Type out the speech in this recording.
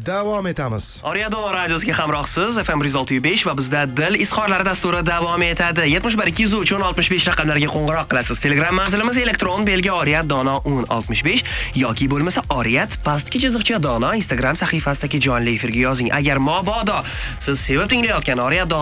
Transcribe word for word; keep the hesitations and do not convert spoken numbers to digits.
davom etamiz. Oriadon radiosiga hamrohsiz. F M bir yuz olti nuqta besh va bizda Dil izhorlari dasturi davom etadi. yetmish bir ikki yuz uch o'n oltmish besh raqamlariga qo'ng'iroq qilasiz. Telegram manzilimiz elektron belgi Oriyat Dono o'n oltmish besh yoki bo'lmasa Oriyat pastki chiziqcha Dono Instagram sahifasidagi jonli efirga yozing. Agar mobodo siz sevib tinglayotgan Oriyat